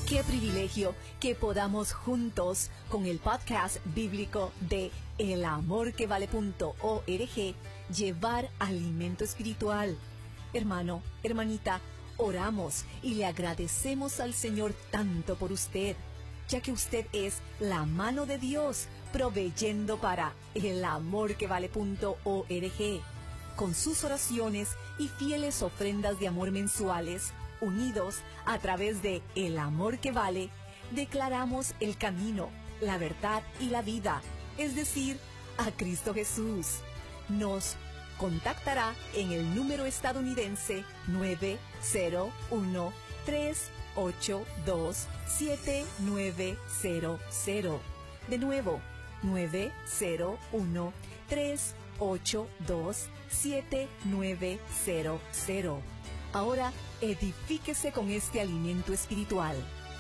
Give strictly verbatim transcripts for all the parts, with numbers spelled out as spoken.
Qué privilegio que podamos juntos con el podcast bíblico de el amor que vale punto org llevar alimento espiritual. Hermano, hermanita, oramos y le agradecemos al Señor tanto por usted, ya que usted es la mano de Dios proveyendo para el amor que vale punto org. Con sus oraciones y fieles ofrendas de amor mensuales, unidos a través de El Amor que Vale, declaramos el camino, la verdad y la vida, es decir, a Cristo Jesús. Nos contactará en el número estadounidense nueve cero uno, tres ocho dos, siete nueve cero cero. De nuevo, nueve cero uno, tres ocho dos, siete nueve cero cero. Ahora, edifíquese con este alimento espiritual.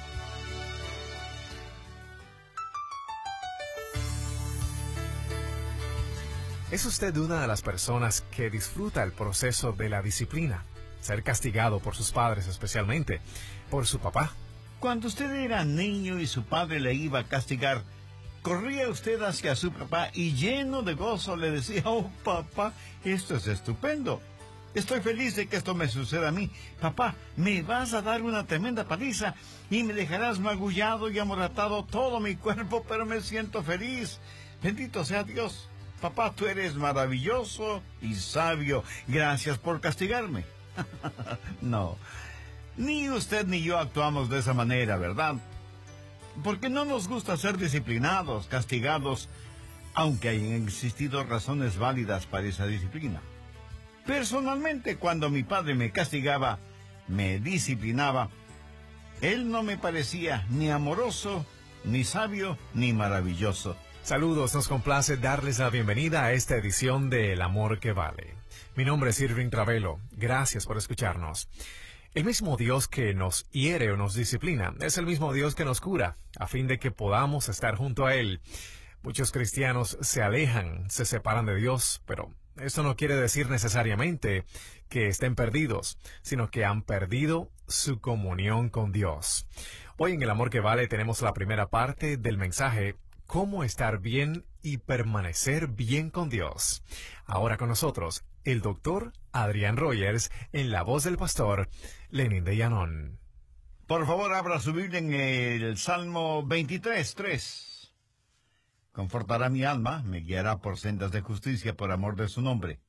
¿Es usted una de las personas que disfruta el proceso de la disciplina? Ser castigado por sus padres, especialmente por su papá. Cuando usted era niño y su padre le iba a castigar, corría usted hacia su papá y lleno de gozo le decía: «Oh, papá, esto es estupendo. Estoy feliz de que esto me suceda a mí. Papá, me vas a dar una tremenda paliza y me dejarás magullado y amoratado todo mi cuerpo, pero me siento feliz. Bendito sea Dios. Papá, tú eres maravilloso y sabio. Gracias por castigarme». No, ni usted ni yo actuamos de esa manera, ¿verdad? Porque no nos gusta ser disciplinados, castigados, aunque hayan existido razones válidas para esa disciplina. Personalmente, cuando mi padre me castigaba, me disciplinaba, él no me parecía ni amoroso, ni sabio, ni maravilloso. Saludos, nos complace darles la bienvenida a esta edición de El Amor que Vale. Mi nombre es Irving Travelo, gracias por escucharnos. El mismo Dios que nos hiere o nos disciplina es el mismo Dios que nos cura, a fin de que podamos estar junto a Él. Muchos cristianos se alejan, se separan de Dios, pero esto no quiere decir necesariamente que estén perdidos, sino que han perdido su comunión con Dios. Hoy en El Amor que Vale tenemos la primera parte del mensaje: cómo estar bien y permanecer bien con Dios. Ahora con nosotros, el doctor Adrián Rogers, en la voz del pastor Lenín de Llanón. Por favor, abra su Biblia en el Salmo veintitrés, tres. Confortará mi alma, me guiará por sendas de justicia por amor de su nombre.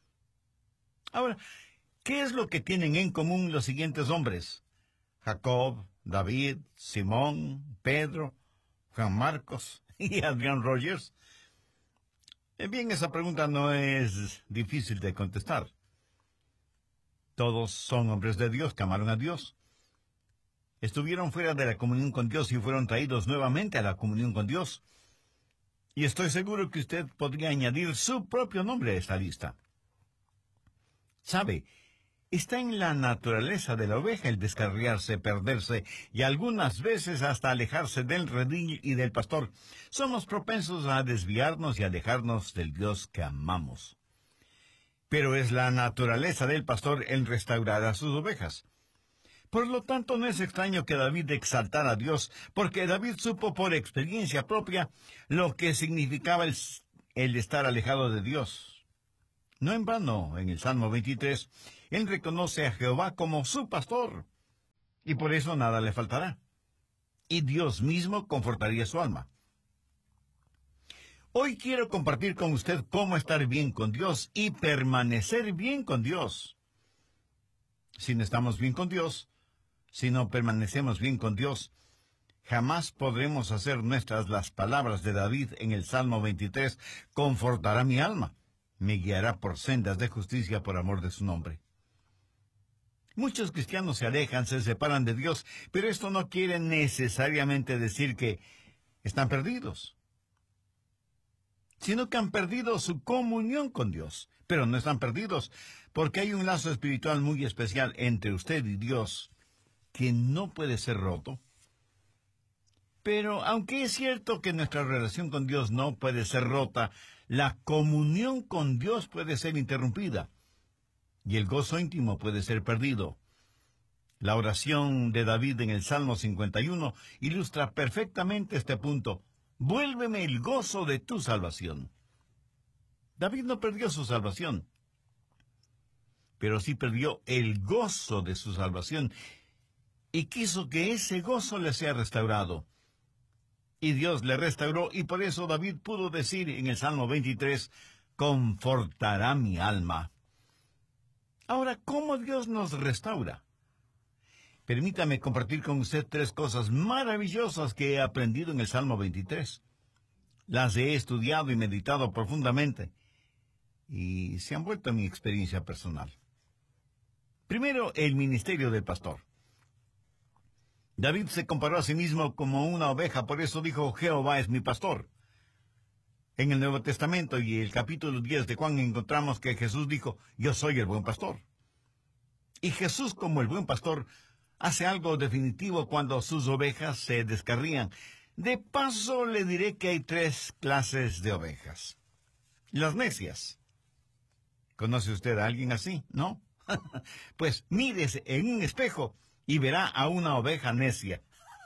Ahora, ¿qué es lo que tienen en común los siguientes hombres? Jacob, David, Simón, Pedro, Juan Marcos y Adrián Rogers. Bien, esa pregunta no es difícil de contestar. Todos son hombres de Dios que amaron a Dios. Estuvieron fuera de la comunión con Dios y fueron traídos nuevamente a la comunión con Dios. Y estoy seguro que usted podría añadir su propio nombre a esta lista. ¿Sabe? Está en la naturaleza de la oveja el descarriarse, perderse y algunas veces hasta alejarse del redil y del pastor. Somos propensos a desviarnos y alejarnos del Dios que amamos. Pero es la naturaleza del pastor el restaurar a sus ovejas. Por lo tanto, no es extraño que David exaltara a Dios, porque David supo por experiencia propia lo que significaba el, el estar alejado de Dios. No en vano, en el Salmo veintitrés, él reconoce a Jehová como su pastor, y por eso nada le faltará. Y Dios mismo confortaría su alma. Hoy quiero compartir con usted cómo estar bien con Dios y permanecer bien con Dios. Si no estamos bien con Dios, si no permanecemos bien con Dios, jamás podremos hacer nuestras las palabras de David en el Salmo veintitrés, confortará mi alma, me guiará por sendas de justicia por amor de su nombre. Muchos cristianos se alejan, se separan de Dios, pero esto no quiere necesariamente decir que están perdidos, sino que han perdido su comunión con Dios. Pero no están perdidos, porque hay un lazo espiritual muy especial entre usted y Dios que no puede ser roto. Pero aunque es cierto que nuestra relación con Dios no puede ser rota, la comunión con Dios puede ser interrumpida y el gozo íntimo puede ser perdido. La oración de David en el Salmo cincuenta y uno ilustra perfectamente este punto. Vuélveme el gozo de tu salvación. David no perdió su salvación, pero sí perdió el gozo de su salvación y quiso que ese gozo le sea restaurado. Y Dios le restauró, y por eso David pudo decir en el Salmo veintitrés, confortará mi alma. Ahora, ¿cómo Dios nos restaura? Permítame compartir con usted tres cosas maravillosas que he aprendido en el Salmo veintitrés. Las he estudiado y meditado profundamente, y se han vuelto mi experiencia personal. Primero, el ministerio del pastor. David se comparó a sí mismo como una oveja, por eso dijo, Jehová es mi pastor. En el Nuevo Testamento y el capítulo diez de Juan encontramos que Jesús dijo, yo soy el buen pastor. Y Jesús, como el buen pastor, hace algo definitivo cuando sus ovejas se descarrían. De paso, le diré que hay tres clases de ovejas. Las necias. ¿Conoce usted a alguien así? ¿No? Pues mírese en un espejo y verá a una oveja necia.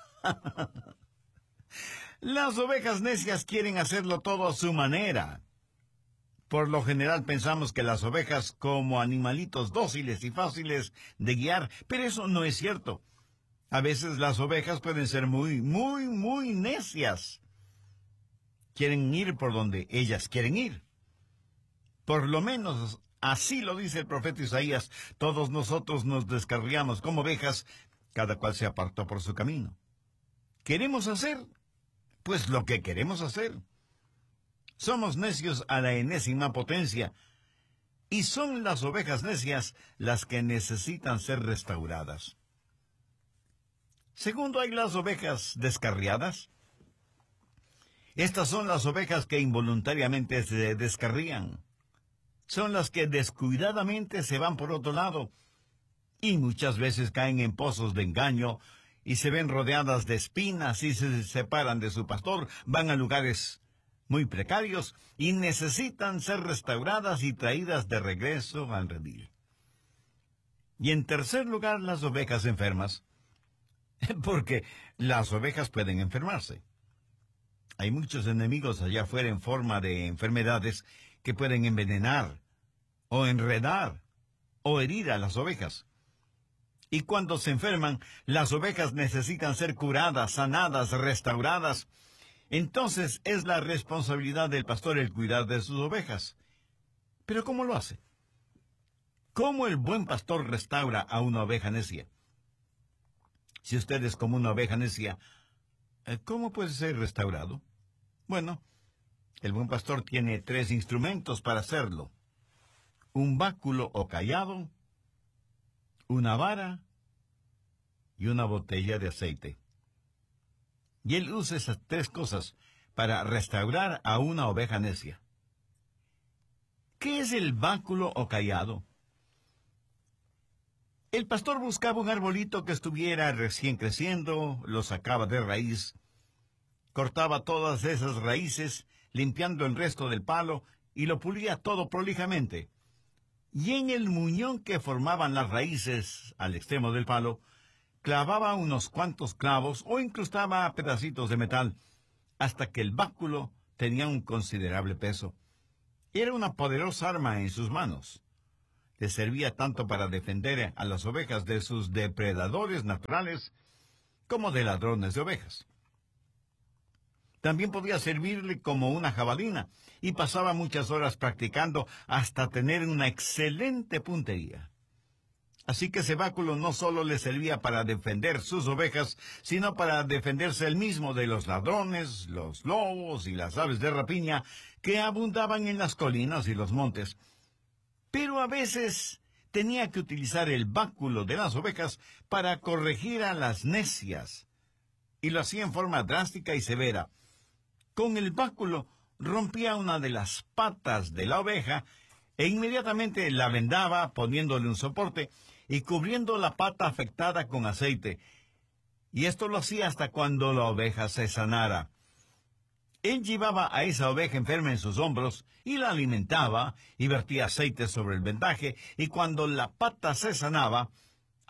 Las ovejas necias quieren hacerlo todo a su manera. Por lo general pensamos que las ovejas como animalitos dóciles y fáciles de guiar, pero eso no es cierto. A veces las ovejas pueden ser muy, muy, muy necias. Quieren ir por donde ellas quieren ir. Por lo menos así lo dice el profeta Isaías. Todos nosotros nos descarriamos como ovejas, cada cual se apartó por su camino. ¿Queremos hacer? Pues lo que queremos hacer. Somos necios a la enésima potencia, y son las ovejas necias las que necesitan ser restauradas. Segundo, hay las ovejas descarriadas. Estas son las ovejas que involuntariamente se descarrían. Son las que descuidadamente se van por otro lado, y muchas veces caen en pozos de engaño, y se ven rodeadas de espinas y se separan de su pastor, van a lugares muy precarios y necesitan ser restauradas y traídas de regreso al redil. Y en tercer lugar, las ovejas enfermas, porque las ovejas pueden enfermarse. Hay muchos enemigos allá afuera en forma de enfermedades que pueden envenenar, o enredar, o herir a las ovejas. Y cuando se enferman, las ovejas necesitan ser curadas, sanadas, restauradas. Entonces es la responsabilidad del pastor el cuidar de sus ovejas. ¿Pero cómo lo hace? ¿Cómo el buen pastor restaura a una oveja necia? Si usted es como una oveja necia, ¿cómo puede ser restaurado? Bueno, el buen pastor tiene tres instrumentos para hacerlo. Un báculo o cayado, una vara y una botella de aceite. Y él usa esas tres cosas para restaurar a una oveja necia. ¿Qué es el báculo o cayado? El pastor buscaba un arbolito que estuviera recién creciendo, lo sacaba de raíz, cortaba todas esas raíces, limpiando el resto del palo, y lo pulía todo prolijamente. Y en el muñón que formaban las raíces al extremo del palo, clavaba unos cuantos clavos o incrustaba pedacitos de metal, hasta que el báculo tenía un considerable peso. Era una poderosa arma en sus manos. Le servía tanto para defender a las ovejas de sus depredadores naturales, como de ladrones de ovejas. También podía servirle como una jabalina, y pasaba muchas horas practicando hasta tener una excelente puntería. Así que ese báculo no solo le servía para defender sus ovejas, sino para defenderse él mismo de los ladrones, los lobos y las aves de rapiña que abundaban en las colinas y los montes. Pero a veces tenía que utilizar el báculo de las ovejas para corregir a las necias, y lo hacía en forma drástica y severa. Con el báculo rompía una de las patas de la oveja e inmediatamente la vendaba poniéndole un soporte y cubriendo la pata afectada con aceite. Y esto lo hacía hasta cuando la oveja se sanara. Él llevaba a esa oveja enferma en sus hombros y la alimentaba y vertía aceite sobre el vendaje, y cuando la pata se sanaba,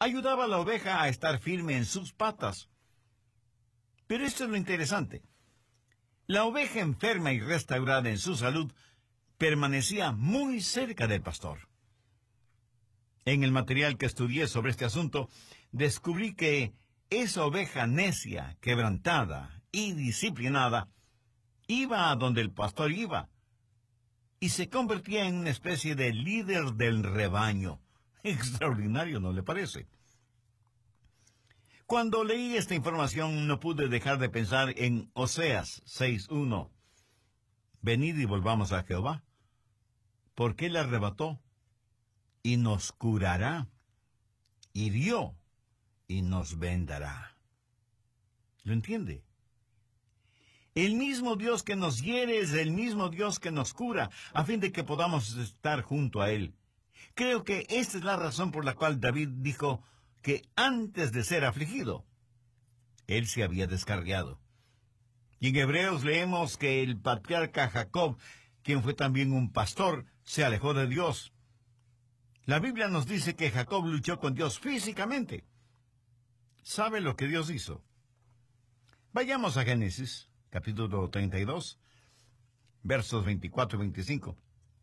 ayudaba a la oveja a estar firme en sus patas. Pero esto es lo interesante. La oveja enferma y restaurada en su salud permanecía muy cerca del pastor. En el material que estudié sobre este asunto, descubrí que esa oveja necia, quebrantada y disciplinada iba a donde el pastor iba y se convertía en una especie de líder del rebaño. Extraordinario, ¿no le parece? Cuando leí esta información no pude dejar de pensar en Oseas seis uno. Venid y volvamos a Jehová, porque Él arrebató y nos curará, hirió y nos vendará. ¿Lo entiende? El mismo Dios que nos hiere es el mismo Dios que nos cura, a fin de que podamos estar junto a Él. Creo que esta es la razón por la cual David dijo que antes de ser afligido, Él se había descarriado. Y en Hebreos leemos que el patriarca Jacob, quien fue también un pastor, se alejó de Dios. La Biblia nos dice que Jacob luchó con Dios físicamente. ¿Sabe lo que Dios hizo? Vayamos a Génesis, capítulo treinta y dos, versos veinticuatro y veinticinco.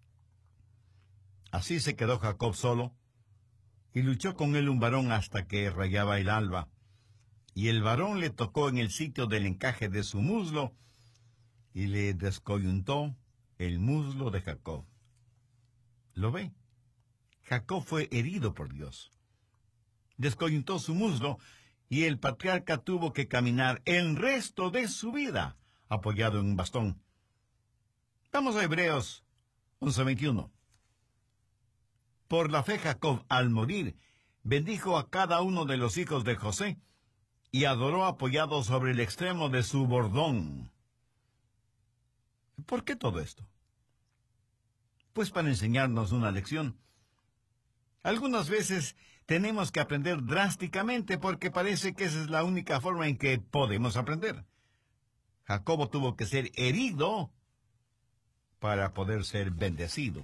Así se quedó Jacob solo, y luchó con él un varón hasta que rayaba el alba. Y el varón le tocó en el sitio del encaje de su muslo, y le descoyuntó el muslo de Jacob. ¿Lo ve? Jacob fue herido por Dios. Descoyuntó su muslo, y el patriarca tuvo que caminar el resto de su vida apoyado en un bastón. Vamos a Hebreos once veintiuno. Por la fe Jacob, al morir, bendijo a cada uno de los hijos de José, y adoró apoyado sobre el extremo de su bordón. ¿Por qué todo esto? Pues para enseñarnos una lección. Algunas veces tenemos que aprender drásticamente porque parece que esa es la única forma en que podemos aprender. Jacobo tuvo que ser herido para poder ser bendecido.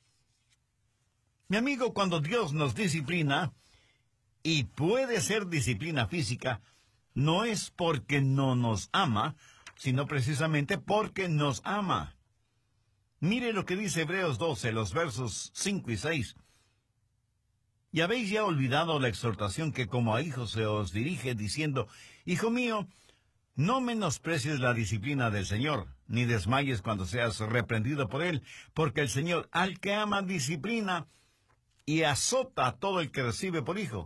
Mi amigo, cuando Dios nos disciplina, y puede ser disciplina física, no es porque no nos ama, sino precisamente porque nos ama. Mire lo que dice Hebreos doce, los versos cinco y seis. Y habéis ya olvidado la exhortación que como a hijos se os dirige, diciendo, Hijo mío, no menosprecies la disciplina del Señor, ni desmayes cuando seas reprendido por Él, porque el Señor al que ama disciplina y azota a todo el que recibe por hijo.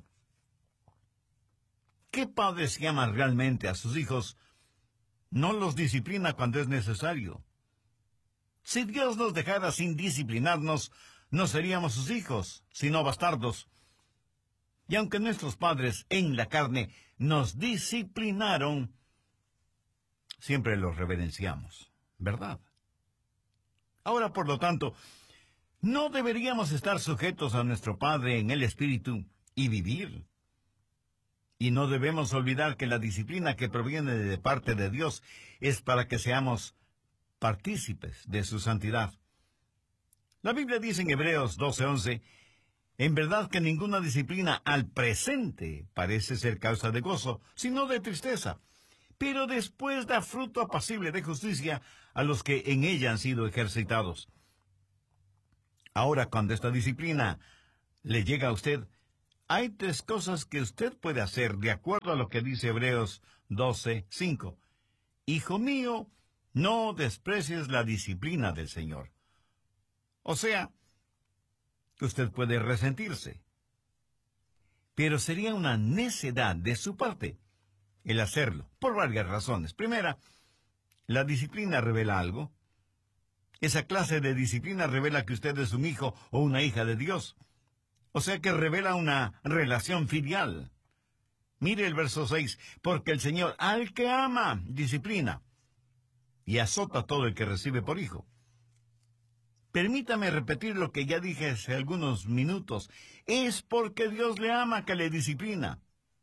¿Qué padre que ama realmente a sus hijos no los disciplina cuando es necesario? Si Dios nos dejara sin disciplinarnos, no seríamos sus hijos, sino bastardos. Y aunque nuestros padres en la carne nos disciplinaron, siempre los reverenciamos, ¿verdad? Ahora, por lo tanto, no deberíamos estar sujetos a nuestro Padre en el Espíritu y vivir. Y no debemos olvidar que la disciplina que proviene de parte de Dios es para que seamos partícipes de su santidad. La Biblia dice en Hebreos doce once, en verdad que ninguna disciplina al presente parece ser causa de gozo, sino de tristeza, pero después da fruto apacible de justicia a los que en ella han sido ejercitados. Ahora, cuando esta disciplina le llega a usted, hay tres cosas que usted puede hacer de acuerdo a lo que dice Hebreos doce cinco. Hijo mío, no desprecies la disciplina del Señor. O sea, usted puede resentirse, pero sería una necedad de su parte el hacerlo, por varias razones. Primera, la disciplina revela algo. Esa clase de disciplina revela que usted es un hijo o una hija de Dios. O sea que revela una relación filial. Mire el verso seis, porque el Señor al que ama disciplina y azota a todo el que recibe por hijo. Permítame repetir lo que ya dije hace algunos minutos. Es porque Dios le ama que le disciplina.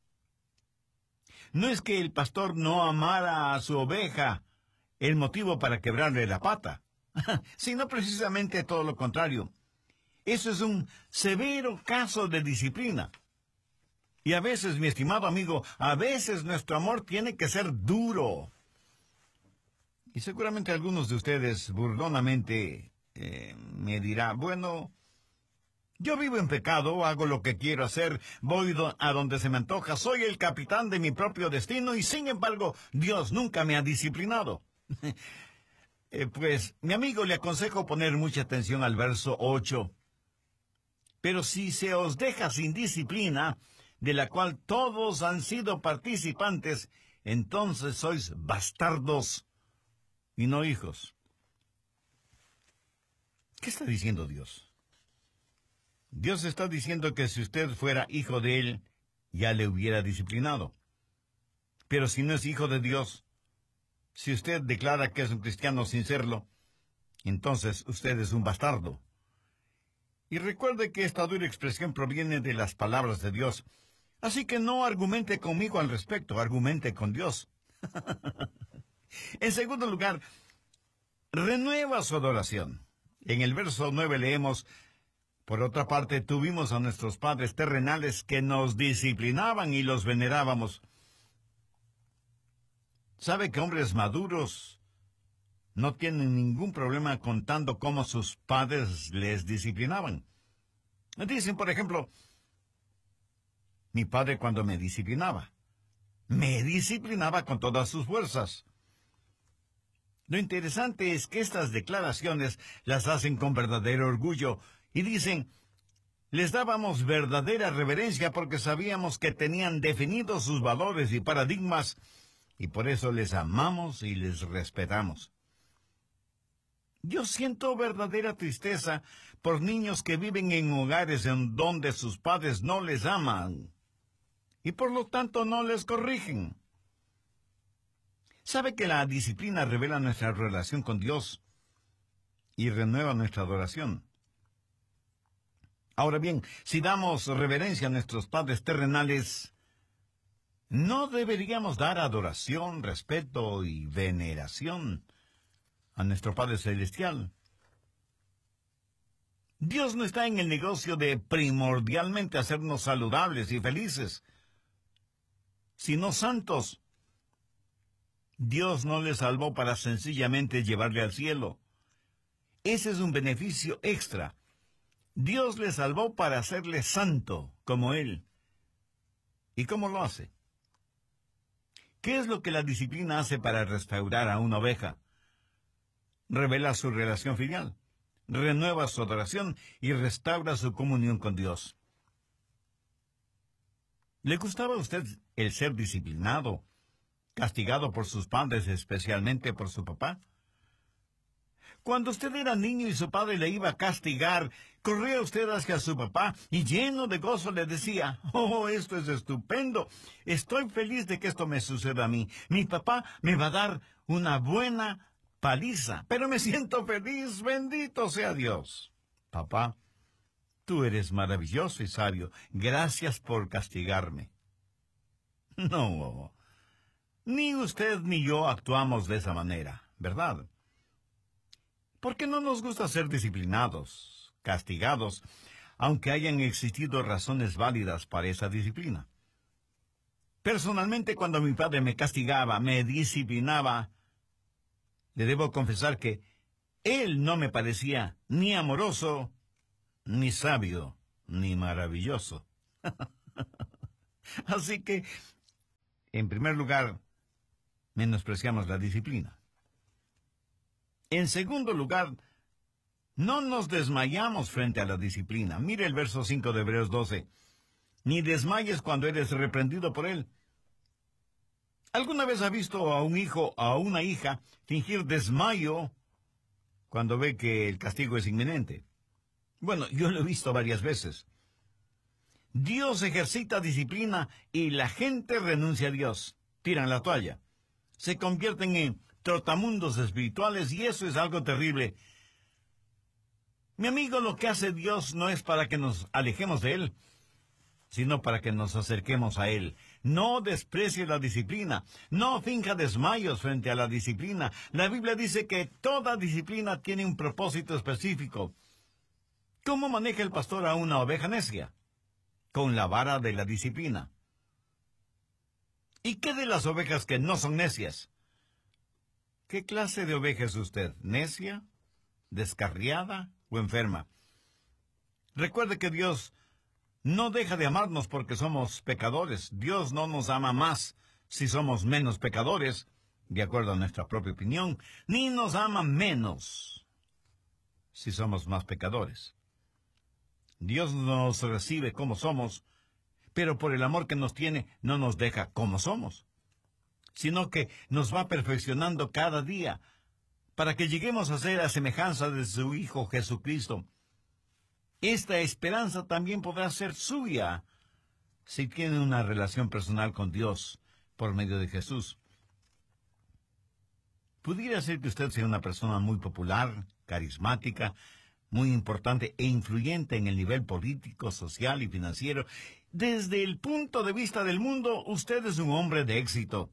No es que el pastor no amara a su oveja, el motivo para quebrarle la pata, sino precisamente todo lo contrario. Eso es un severo caso de disciplina. Y a veces, mi estimado amigo, a veces nuestro amor tiene que ser duro. Y seguramente algunos de ustedes burlonamente eh, me dirán, bueno, yo vivo en pecado, hago lo que quiero hacer, voy do- a donde se me antoja, soy el capitán de mi propio destino y sin embargo Dios nunca me ha disciplinado. eh, pues, mi amigo, le aconsejo poner mucha atención al verso ocho. Pero si se os deja sin disciplina, de la cual todos han sido participantes, entonces sois bastardos y no hijos. ¿Qué está diciendo Dios? Dios está diciendo que si usted fuera hijo de Él, ya le hubiera disciplinado. Pero si no es hijo de Dios, si usted declara que es un cristiano sin serlo, entonces usted es un bastardo. Y recuerde que esta dura expresión proviene de las palabras de Dios. Así que no argumente conmigo al respecto, argumente con Dios. En segundo lugar, renueva su adoración. En el verso nueve leemos, por otra parte, tuvimos a nuestros padres terrenales que nos disciplinaban y los venerábamos. ¿Sabe que hombres maduros no tienen ningún problema contando cómo sus padres les disciplinaban? Dicen, por ejemplo, mi padre cuando me disciplinaba, me disciplinaba con todas sus fuerzas. Lo interesante es que estas declaraciones las hacen con verdadero orgullo y dicen, les dábamos verdadera reverencia porque sabíamos que tenían definidos sus valores y paradigmas y por eso les amamos y les respetamos. Yo siento verdadera tristeza por niños que viven en hogares en donde sus padres no les aman y por lo tanto no les corrigen. ¿Sabe que la disciplina revela nuestra relación con Dios y renueva nuestra adoración? Ahora bien, si damos reverencia a nuestros padres terrenales, ¿no deberíamos dar adoración, respeto y veneración a nuestro Padre Celestial? Dios no está en el negocio de primordialmente hacernos saludables y felices, sino santos. Dios no le salvó para sencillamente llevarle al cielo. Ese es un beneficio extra. Dios le salvó para hacerle santo como Él. ¿Y cómo lo hace? ¿Qué es lo que la disciplina hace para restaurar a una oveja? Revela su relación filial, renueva su adoración y restaura su comunión con Dios. ¿Le gustaba a usted el ser disciplinado, castigado por sus padres, especialmente por su papá? Cuando usted era niño y su padre le iba a castigar, corría usted hacia su papá y lleno de gozo le decía, «Oh, esto es estupendo, estoy feliz de que esto me suceda a mí. Mi papá me va a dar una buena paliza, pero me siento feliz, bendito sea Dios». Papá, tú eres maravilloso y sabio, gracias por castigarme. No, ni usted ni yo actuamos de esa manera, ¿verdad? ¿Por qué no nos gusta ser disciplinados, castigados, aunque hayan existido razones válidas para esa disciplina? Personalmente, cuando mi padre me castigaba, me disciplinaba, le debo confesar que él no me parecía ni amoroso, ni sabio, ni maravilloso. Así que, en primer lugar, menospreciamos la disciplina. En segundo lugar, no nos desmayamos frente a la disciplina. Mire el verso cinco de Hebreos doce. Ni desmayes cuando eres reprendido por él. ¿Alguna vez ha visto a un hijo o a una hija fingir desmayo cuando ve que el castigo es inminente? Bueno, yo lo he visto varias veces. Dios ejercita disciplina y la gente renuncia a Dios. Tiran la toalla. Se convierten en trotamundos espirituales y eso es algo terrible. Mi amigo, lo que hace Dios no es para que nos alejemos de Él, sino para que nos acerquemos a Él. No desprecie la disciplina, no finja desmayos frente a la disciplina. La Biblia dice que toda disciplina tiene un propósito específico. ¿Cómo maneja el pastor a una oveja necia? con la vara de la disciplina. ¿Y qué de las ovejas que no son necias? ¿Qué clase de oveja es usted? ¿Necia, descarriada o enferma? Recuerde que Dios no deja de amarnos porque somos pecadores. Dios no nos ama más si somos menos pecadores, de acuerdo a nuestra propia opinión, ni nos ama menos si somos más pecadores. Dios nos recibe como somos, pero por el amor que nos tiene no nos deja como somos, sino que nos va perfeccionando cada día para que lleguemos a ser a semejanza de su Hijo Jesucristo. Esta esperanza también podrá ser suya si tiene una relación personal con Dios por medio de Jesús. Pudiera ser que usted sea una persona muy popular, carismática, muy importante e influyente en el nivel político, social y financiero. Desde el punto de vista del mundo, usted es un hombre de éxito.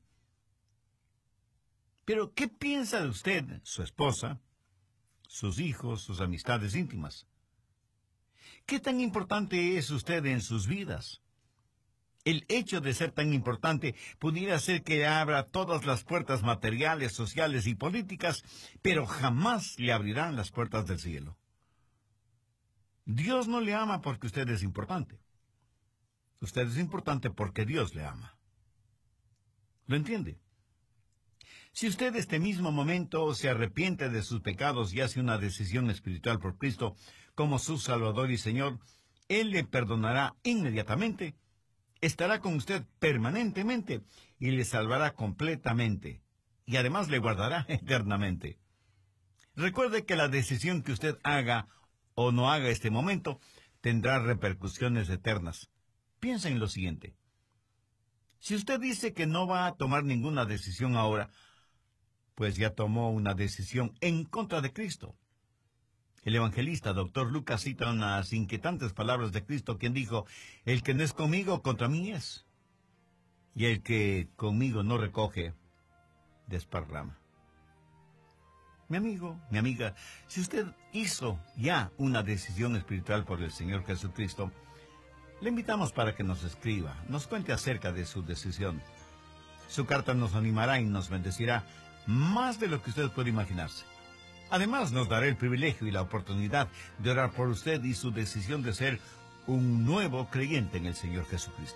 Pero, ¿qué piensa de usted, su esposa, sus hijos, sus amistades íntimas? ¿Qué tan importante es usted en sus vidas? El hecho de ser tan importante pudiera ser que abra todas las puertas materiales, sociales y políticas, pero jamás le abrirán las puertas del cielo. Dios no le ama porque usted es importante. Usted es importante porque Dios le ama. ¿Lo entiende? Si usted este mismo momento se arrepiente de sus pecados y hace una decisión espiritual por Cristo como su Salvador y Señor, Él le perdonará inmediatamente, estará con usted permanentemente y le salvará completamente, y además le guardará eternamente. Recuerde que la decisión que usted haga o no haga este momento tendrá repercusiones eternas. Piensa en lo siguiente. Si usted dice que no va a tomar ninguna decisión ahora, pues ya tomó una decisión en contra de Cristo. El evangelista doctor Lucas cita unas inquietantes palabras de Cristo, quien dijo: el que no es conmigo, contra mí es, y el que conmigo no recoge, desparrama. Mi amigo, mi amiga, si usted hizo ya una decisión espiritual por el Señor Jesucristo, le invitamos para que nos escriba, nos cuente acerca de su decisión. Su carta nos animará y nos bendecirá más de lo que usted puede imaginarse. Además, nos dará el privilegio y la oportunidad de orar por usted y su decisión de ser un nuevo creyente en el Señor Jesucristo.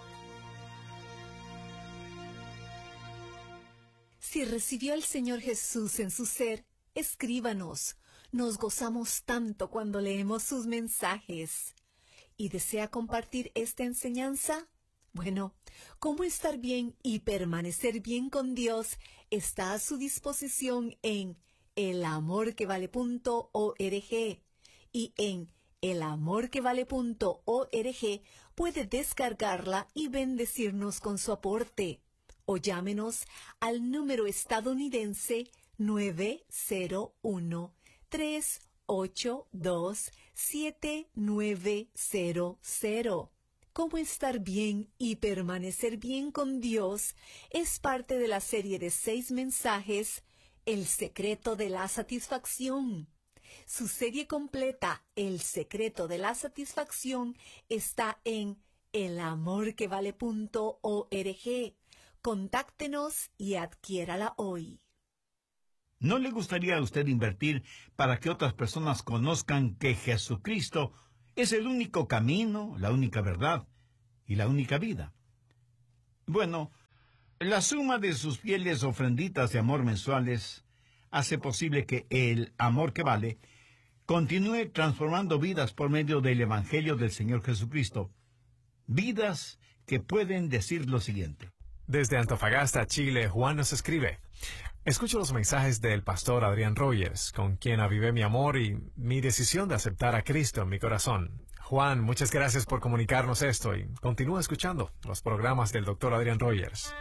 Si recibió al Señor Jesús en su ser, escríbanos. Nos gozamos tanto cuando leemos sus mensajes. ¿Y desea compartir esta enseñanza? Bueno, cómo estar bien y permanecer bien con Dios está a su disposición en el amor que vale punto org, y en el amor que vale punto org puede descargarla y bendecirnos con su aporte. O llámenos al número estadounidense nueve cero uno, tres ocho dos, siete nueve cero cero. Cómo estar bien y permanecer bien con Dios es parte de la serie de seis mensajes El secreto de la satisfacción. Su serie completa, El secreto de la satisfacción, está en el amor que vale punto org. Contáctenos y adquiérala hoy. ¿No le gustaría a usted invertir para que otras personas conozcan que Jesucristo es el único camino, la única verdad y la única vida? Bueno, la suma de sus fieles ofrenditas de amor mensuales hace posible que el amor que vale continúe transformando vidas por medio del Evangelio del Señor Jesucristo. Vidas que pueden decir lo siguiente. Desde Antofagasta, Chile, Juan nos escribe: escucho los mensajes del pastor Adrián Rogers, con quien avivé mi amor y mi decisión de aceptar a Cristo en mi corazón. Juan, muchas gracias por comunicarnos esto y continúa escuchando los programas del doctor Adrián Rogers.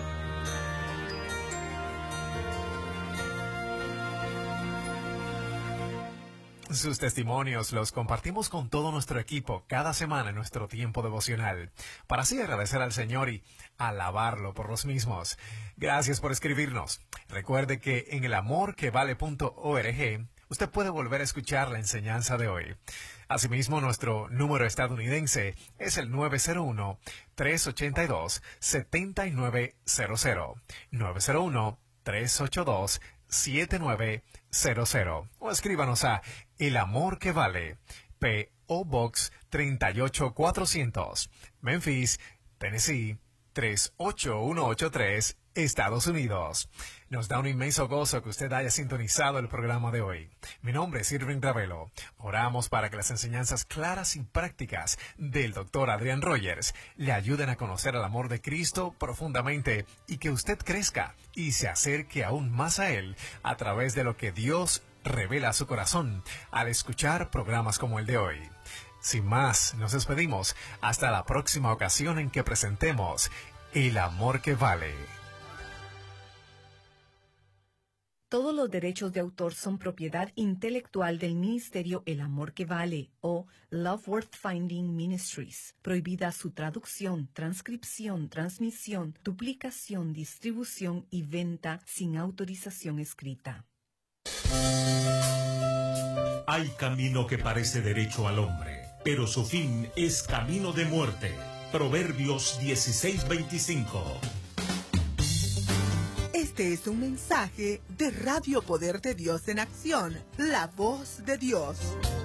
Sus testimonios los compartimos con todo nuestro equipo cada semana en nuestro tiempo devocional, para así agradecer al Señor y alabarlo por los mismos. Gracias por escribirnos. Recuerde que en el amor que vale punto org usted puede volver a escuchar la enseñanza de hoy. Asimismo, nuestro número estadounidense es el nueve cero uno, tres ocho dos, siete nueve cero cero. nueve cero uno, tres ocho dos, siete nueve cero cero. O escríbanos a El Amor que Vale, P O Box treinta y ocho cuatrocientos, Memphis, Tennessee tres ocho uno ocho tres, Estados Unidos. Nos da un inmenso gozo que usted haya sintonizado el programa de hoy. Mi nombre es Irving Ravelo. Oramos para que las enseñanzas claras y prácticas del doctor Adrian Rogers le ayuden a conocer el amor de Cristo profundamente y que usted crezca y se acerque aún más a Él a través de lo que Dios revela a su corazón al escuchar programas como el de hoy. Sin más, nos despedimos hasta la próxima ocasión en que presentemos El Amor que Vale. Todos los derechos de autor son propiedad intelectual del Ministerio El Amor que Vale o Love Worth Finding Ministries. Prohibida su traducción, transcripción, transmisión, duplicación, distribución y venta sin autorización escrita. Hay camino que parece derecho al hombre, pero su fin es camino de muerte. Proverbios dieciséis veinticinco. Este es un mensaje de Radio Poder de Dios en Acción, la voz de Dios.